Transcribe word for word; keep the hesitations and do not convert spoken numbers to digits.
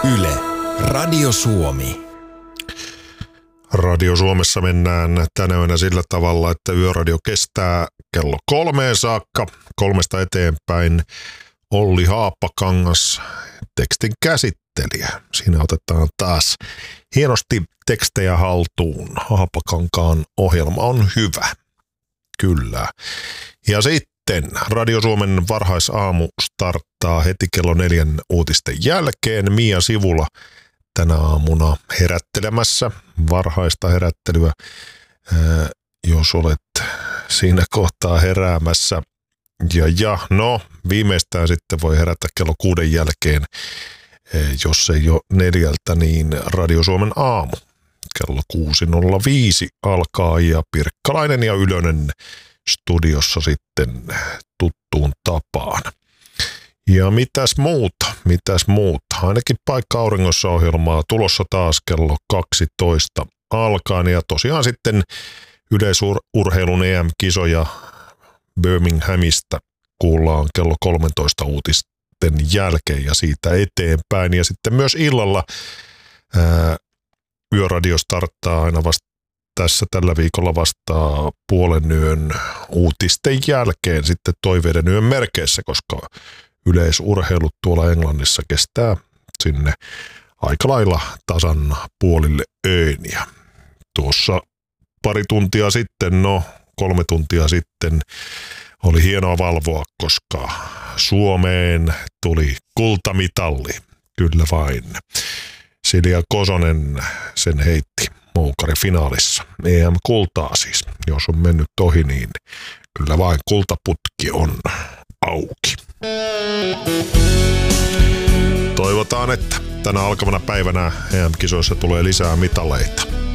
Yle, Radio Suomi. Radio Suomessa mennään tänä yönä sillä tavalla, että Yöradio kestää kello kolmeen saakka. Kolmesta eteenpäin Olli Haapakangas, tekstin käsittelijä. Siinä otetaan taas hienosti tekstejä haltuun. Haapakankaan ohjelma on hyvä. Kyllä. Ja sitten Radio Suomen varhaisaamu starttaa heti kello neljän uutisten jälkeen. Mia Sivula tänä aamuna herättelemässä, varhaista herättelyä, ää, jos olet siinä kohtaa heräämässä. Ja, ja no, viimeistään sitten voi herätä kello kuuden jälkeen, ää, jos ei ole neljältä, niin Radio Suomen aamu. Kello kuusi nolla viisi alkaa ja Pirkkalainen ja Ylönen studiossa sitten tuttuun tapaan. Ja mitäs muuta, mitäs muuta. Ainakin Paikka auringossa -ohjelmaa tulossa taas kello kaksitoista alkaen. Ja tosiaan sitten yleisurheilun E M-kisoja Birminghamista kuullaan kello kolmetoista uutisten jälkeen ja siitä eteenpäin. Ja sitten myös illalla ää, Yöradio starttaa aina vasta tässä tällä viikolla vastaa puolen yön uutisten jälkeen sitten toiveiden yön merkeissä, koska yleisurheilut tuolla Englannissa kestää sinne aika lailla tasan puolille öin. Ja tuossa pari tuntia sitten, no kolme tuntia sitten, oli hienoa valvoa, koska Suomeen tuli kultamitalli. Kyllä vain. Silja Kosonen sen heitti moukarifinaalissa. E M-kultaa siis. Jos on mennyt ohi, niin kyllä vain kultaputki on auki. Toivotaan, että tänä alkavana päivänä E M-kisoissa tulee lisää mitaleita.